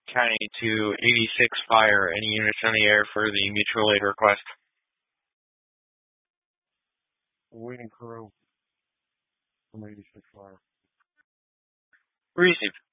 County to 86 Fire. Any units on the air for the mutual aid request? Waiting crew from 86 Fire. Received.